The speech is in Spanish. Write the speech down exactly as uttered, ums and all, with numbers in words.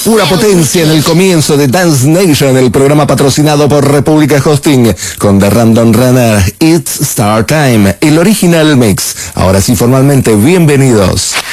Pura potencia en el comienzo de Dance Nation, el programa patrocinado por República Hosting, con The Random Runner, It's Star Time, el original mix. Ahora sí, formalmente, bienvenidos.